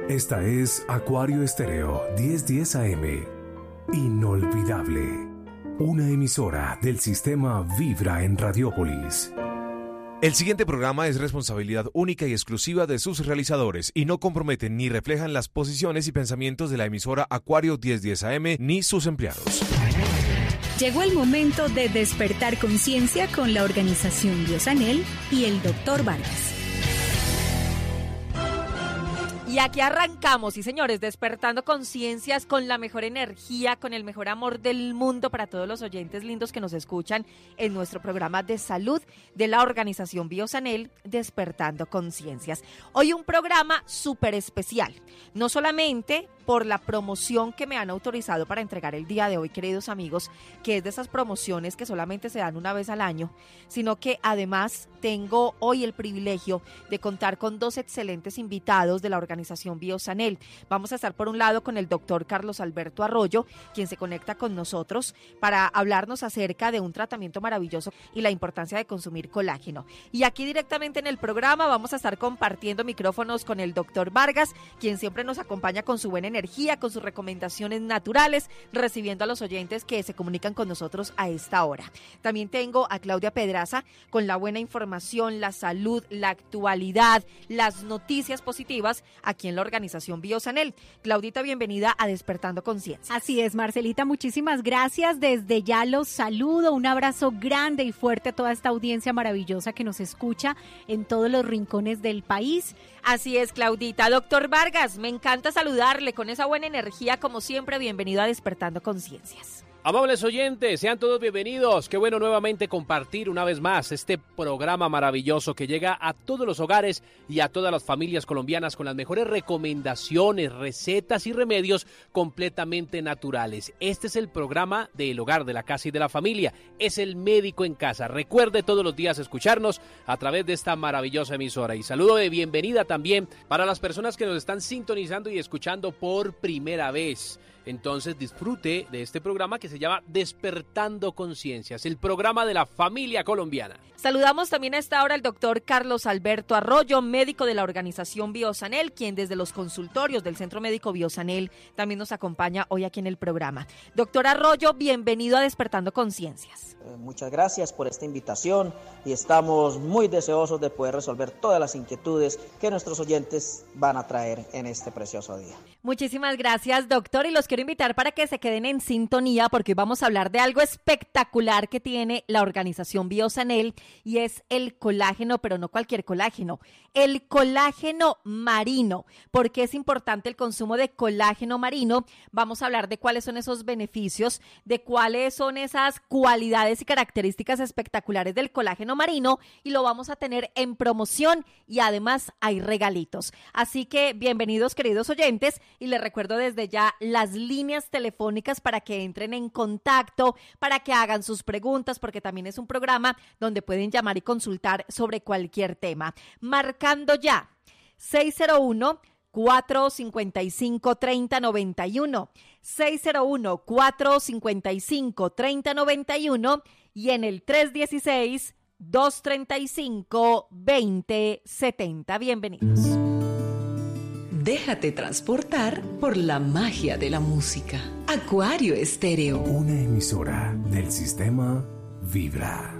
Esta es Acuario Estéreo 1010 AM. Inolvidable. Una emisora del sistema Vibra en Radiópolis. El siguiente programa es responsabilidad única y exclusiva de sus realizadores y no comprometen ni reflejan las posiciones y pensamientos de la emisora Acuario 1010 AM ni sus empleados. Llegó el momento de despertar conciencia con la organización Biosanel y el Dr. Vargas. Y aquí arrancamos, sí señores, despertando conciencias con la mejor energía, con el mejor amor del mundo para todos los oyentes lindos que nos escuchan en nuestro programa de salud de la organización Biosanel, Despertando Conciencias. Hoy un programa súper especial, no solamente por la promoción que me han autorizado para entregar el día de hoy, queridos amigos, que es de esas promociones que solamente se dan una vez al año, sino que además tengo hoy el privilegio de contar con dos excelentes invitados de la organización Biosanel. Vamos a estar por un lado con el doctor Carlos Alberto Arroyo, quien se conecta con nosotros para hablarnos acerca de un tratamiento maravilloso y la importancia de consumir colágeno. Y aquí directamente en el programa vamos a estar compartiendo micrófonos con el doctor Vargas, quien siempre nos acompaña con su buena energía, con sus recomendaciones naturales, recibiendo a los oyentes que se comunican con nosotros a esta hora. También tengo a Claudia Pedraza con la buena información, la salud, la actualidad, las noticias positivas aquí en la organización Biosanel. Claudita, bienvenida a Despertando Conciencia. Así es, Marcelita, muchísimas gracias. Desde ya los saludo, un abrazo grande y fuerte a toda esta audiencia maravillosa que nos escucha en todos los rincones del país. Así es, Claudita. Doctor Vargas, me encanta saludarle con esa buena energía, como siempre. Bienvenido a Despertando Conciencias. Amables oyentes, sean todos bienvenidos. Qué bueno nuevamente compartir una vez más este programa maravilloso que llega a todos los hogares y a todas las familias colombianas con las mejores recomendaciones, recetas y remedios completamente naturales. Este es el programa del hogar, de la casa y de la familia. Es el médico en casa. Recuerde todos los días escucharnos a través de esta maravillosa emisora. Y saludo de bienvenida también para las personas que nos están sintonizando y escuchando por primera vez. Entonces disfrute de este programa que se llama Despertando Conciencias, el programa de la familia colombiana. Saludamos también a esta hora al doctor Carlos Alberto Arroyo, médico de la organización Biosanel, quien desde los consultorios del Centro Médico Biosanel también nos acompaña hoy aquí en el programa. Doctor Arroyo, bienvenido a Despertando Conciencias. Muchas gracias por esta invitación y estamos muy deseosos de poder resolver todas las inquietudes que nuestros oyentes van a traer en este precioso día. Muchísimas gracias, doctor, y los quiero invitar para que se queden en sintonía porque hoy vamos a hablar de algo espectacular que tiene la organización Biosanel y es el colágeno, pero no cualquier colágeno, el colágeno marino. ¿Por qué es importante el consumo de colágeno marino? Vamos a hablar de cuáles son esos beneficios, de cuáles son esas cualidades y características espectaculares del colágeno marino y lo vamos a tener en promoción y además hay regalitos. Así que bienvenidos, queridos oyentes, y les recuerdo desde ya las líneas telefónicas para que entren en contacto, para que hagan sus preguntas, porque también es un programa donde pueden llamar y consultar sobre cualquier tema. Marcando ya 601-455-3091, 601-455-3091 y en el 316-235-2070. Bienvenidos. Déjate transportar por la magia de la música. Acuario Estéreo. Una emisora del sistema Vibra.